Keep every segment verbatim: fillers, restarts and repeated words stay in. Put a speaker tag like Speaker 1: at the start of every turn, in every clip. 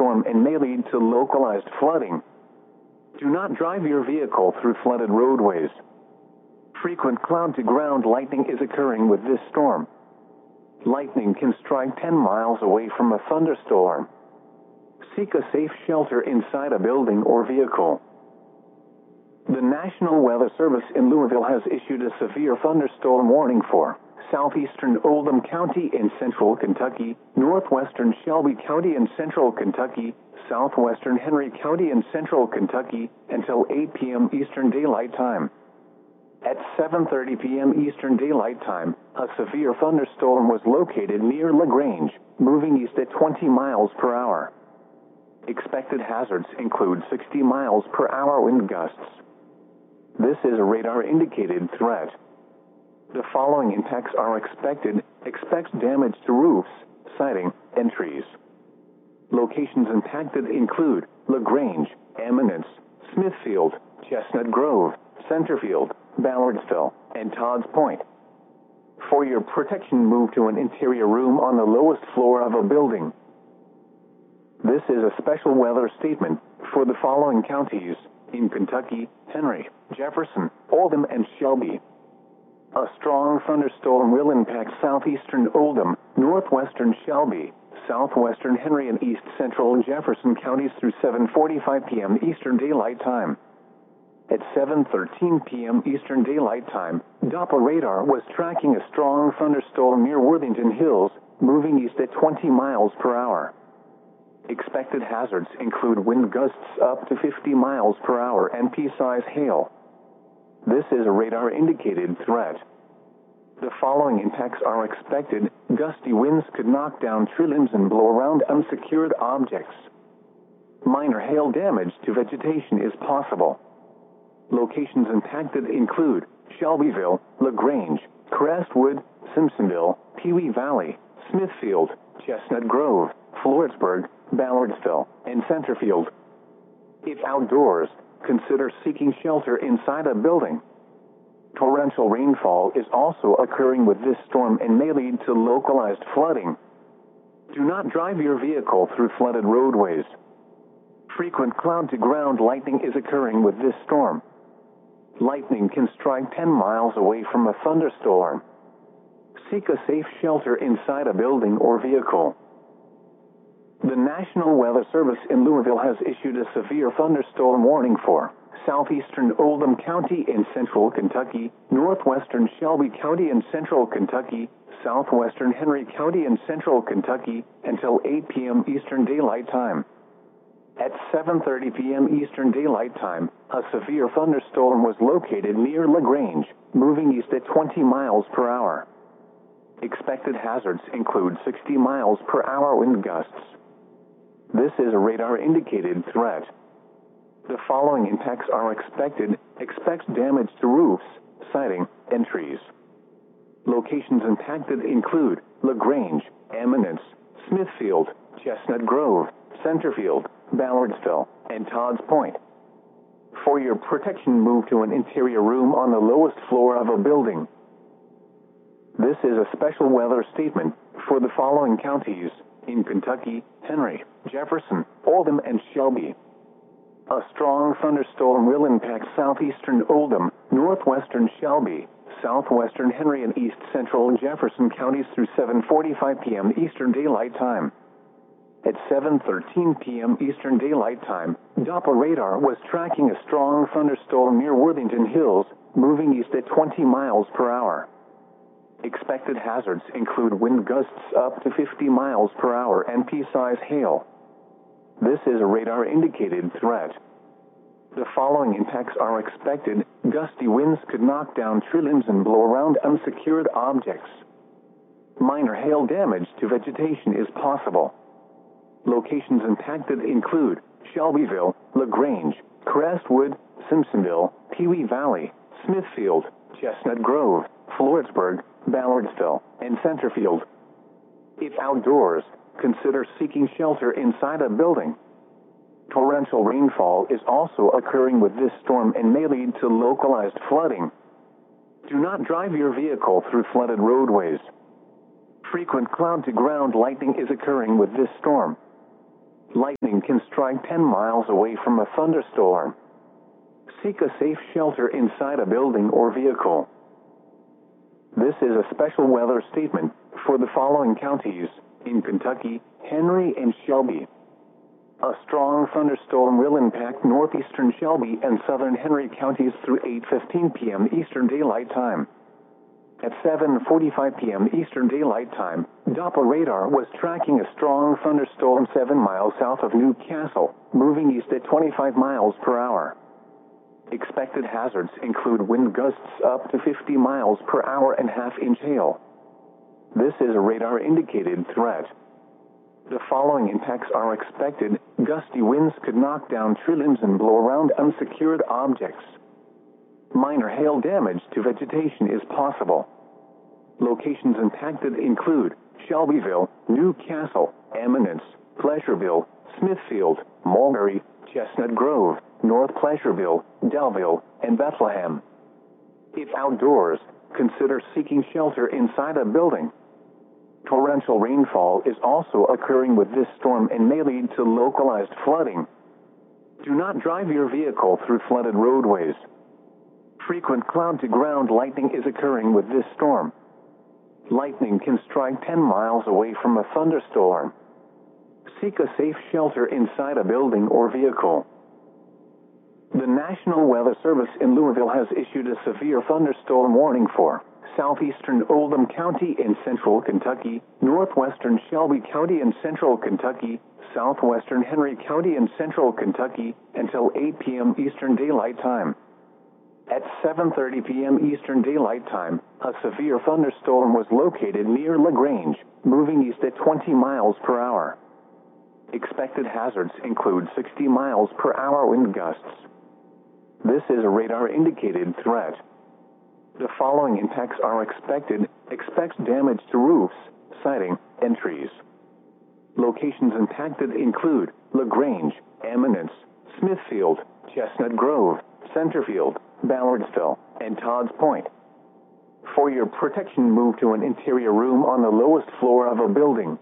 Speaker 1: storm and may lead to localized flooding. Do not drive your vehicle through flooded roadways. Frequent cloud-to-ground lightning is occurring with this storm. Lightning can strike ten miles away from a thunderstorm. Seek a safe shelter inside a building or vehicle. The National Weather Service in Louisville has issued a severe thunderstorm warning for southeastern Oldham County in central Kentucky, northwestern Shelby County in central Kentucky, southwestern Henry County in central Kentucky, until eight p m Eastern Daylight Time. At seven thirty p m Eastern Daylight Time, a severe thunderstorm was located near LaGrange, moving east at twenty miles per hour. Expected hazards include sixty miles per hour wind gusts. This is a radar-indicated threat. The following impacts are expected. Expect damage to roofs, siding, and trees. Locations impacted include LaGrange, Eminence, Smithfield, Chestnut Grove, Centerfield, Ballardsville, and Todd's Point. For your protection, move to an interior room on the lowest floor of a building. This is a special weather statement for the following counties in Kentucky: Henry, Jefferson, Oldham, and Shelby. A strong thunderstorm will impact southeastern Oldham, northwestern Shelby, southwestern Henry, and east central Jefferson counties through seven forty-five p m Eastern Daylight Time. At seven thirteen p m Eastern Daylight Time, Doppler radar was tracking a strong thunderstorm near Worthington Hills, moving east at twenty miles per hour. Expected hazards include wind gusts up to fifty miles per hour and pea-size hail. This is a radar-indicated threat. The following impacts are expected. Gusty winds could knock down tree limbs and blow around unsecured objects. Minor hail damage to vegetation is possible. Locations impacted include Shelbyville, LaGrange, Crestwood, Simpsonville, Pewee Valley, Smithfield, Chestnut Grove, Florenceburg, Ballardsville, and Centerfield. If outdoors, consider seeking shelter inside a building. Torrential rainfall is also occurring with this storm and may lead to localized flooding. Do not drive your vehicle through flooded roadways. Frequent cloud-to-ground lightning is occurring with this storm. Lightning can strike ten miles away from a thunderstorm. Seek a safe shelter inside a building or vehicle. The National Weather Service in Louisville has issued a severe thunderstorm warning for southeastern Oldham County in central Kentucky, northwestern Shelby County in central Kentucky, southwestern Henry County in central Kentucky, until eight p m Eastern Daylight Time. At seven thirty p m Eastern Daylight Time, a severe thunderstorm was located near LaGrange, moving east at twenty miles per hour. Expected hazards include sixty miles per hour wind gusts. This is a radar-indicated threat. The following impacts are expected. Expect damage to roofs, siding, and trees. Locations impacted include LaGrange, Eminence, Smithfield, Chestnut Grove, Centerfield, Ballardsville, and Todd's Point. For your protection, move to an interior room on the lowest floor of a building. This is a special weather statement for the following counties in Kentucky: Henry, Jefferson, Oldham, and Shelby. A strong thunderstorm will impact southeastern Oldham, northwestern Shelby, southwestern Henry, and east central Jefferson counties through seven forty-five p m Eastern Daylight Time. At seven thirteen p m Eastern Daylight Time, Doppler radar was tracking a strong thunderstorm near Worthington Hills, moving east at twenty miles per hour. Expected hazards include wind gusts up to fifty miles per hour and pea-size hail. This is a radar-indicated threat. The following impacts are expected. Gusty winds could knock down tree limbs and blow around unsecured objects. Minor hail damage to vegetation is possible. Locations impacted include Shelbyville, LaGrange, Crestwood, Simpsonville, Pewee Valley, Smithfield, Chestnut Grove, Florenceburg, Ballardsville, and Centerfield. If outdoors, consider seeking shelter inside a building. Torrential rainfall is also occurring with this storm and may lead to localized flooding. Do not drive your vehicle through flooded roadways. Frequent cloud-to-ground lightning is occurring with this storm. Lightning can strike ten miles away from a thunderstorm. Seek a safe shelter inside a building or vehicle. This is a special weather statement for the following counties in Kentucky, Henry and Shelby. A strong thunderstorm will impact northeastern Shelby and southern Henry counties through eight fifteen p m Eastern Daylight Time. At seven forty-five p m Eastern Daylight Time, Doppler radar was tracking a strong thunderstorm seven miles south of New Castle, moving east at twenty-five miles per hour. Expected hazards include wind gusts up to fifty miles per hour and half-inch hail. This is a radar-indicated threat. The following impacts are expected. Gusty winds could knock down tree limbs and blow around unsecured objects. Minor hail damage to vegetation is possible. Locations impacted include Shelbyville, New Castle, Eminence, Pleasureville, Smithfield, Mulberry, Chestnut Grove, North Pleasureville, Delville, and Bethlehem. If outdoors, consider seeking shelter inside a building. Torrential rainfall is also occurring with this storm and may lead to localized flooding. Do not drive your vehicle through flooded roadways. Frequent cloud-to-ground lightning is occurring with this storm. Lightning can strike ten miles away from a thunderstorm. Seek a safe shelter inside a building or vehicle. The National Weather Service in Louisville has issued a severe thunderstorm warning for southeastern Oldham County in central Kentucky, northwestern Shelby County in central Kentucky, southwestern Henry County in central Kentucky, until eight p m Eastern Daylight Time. At seven thirty p m Eastern Daylight Time, a severe thunderstorm was located near LaGrange, moving east at twenty miles per hour. Expected hazards include sixty miles per hour wind gusts. This is a radar-indicated threat. The following impacts are expected. Expect damage to roofs, siding, and trees. Locations impacted include LaGrange, Eminence, Smithfield, Chestnut Grove, Centerfield, Ballardsville, and Todd's Point. For your protection, move to an interior room on the lowest floor of a building.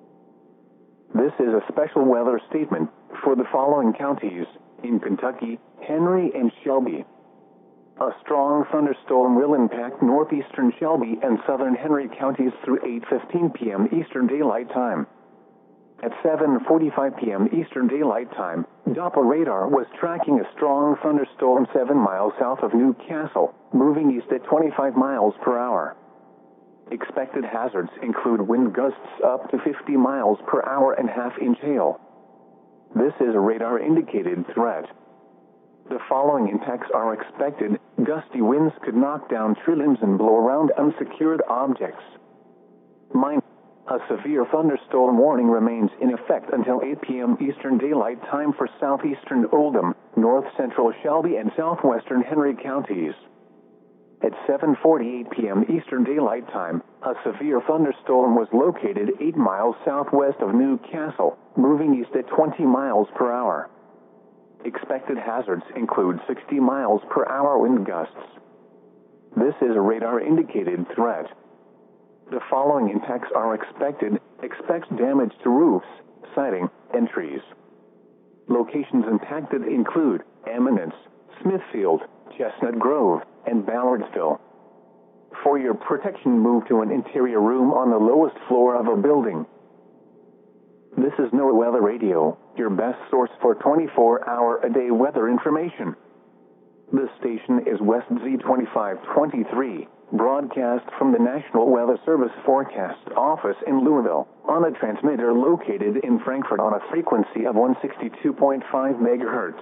Speaker 1: This is a special weather statement for the following counties in Kentucky, Henry and Shelby. A strong thunderstorm will impact northeastern Shelby and southern Henry counties through eight fifteen p m Eastern Daylight Time. At seven forty-five p m Eastern Daylight Time, Doppler radar was tracking a strong thunderstorm seven miles south of New Castle, moving east at twenty-five miles per hour. Expected hazards include wind gusts up to fifty miles per hour and half-inch hail. This is a radar-indicated threat. The following impacts are expected. Gusty winds could knock down tree limbs and blow around unsecured objects. Mind, a severe thunderstorm warning remains in effect until eight p m Eastern Daylight Time for southeastern Oldham, north central Shelby, and southwestern Henry counties. At seven forty-eight p m Eastern Daylight Time, a severe thunderstorm was located eight miles southwest of New Castle, moving east at twenty miles per hour. Expected hazards include sixty miles per hour wind gusts. This is a radar-indicated threat. The following impacts are expected. Expect damage to roofs, siding, and trees. Locations impacted include Eminence, Smithfield, Chestnut Grove, and Ballardsville. For your protection, move to an interior room on the lowest floor of a building. This is NOAA Weather Radio, your best source for twenty-four hour a day weather information. This station is West Z twenty-five twenty-three, broadcast from the National Weather Service Forecast Office in Louisville, on a transmitter located in Frankfort on a frequency of one sixty-two point five megahertz.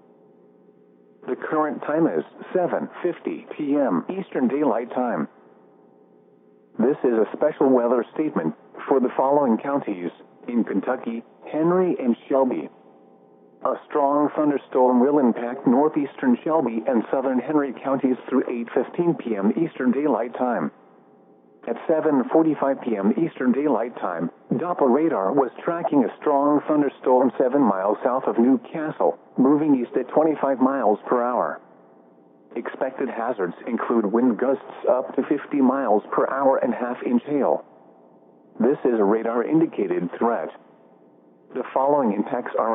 Speaker 1: The current time is seven fifty p m Eastern Daylight Time. This is a special weather statement for the following counties in Kentucky, Henry and Shelby. A strong thunderstorm will impact northeastern Shelby and southern Henry counties through eight fifteen p m Eastern Daylight Time. At seven forty-five p m Eastern Daylight Time, Doppler radar was tracking a strong thunderstorm seven miles south of New Castle, moving east at twenty-five miles per hour. Expected hazards include wind gusts up to fifty miles per hour and half-inch hail. This is a radar-indicated threat. The following impacts are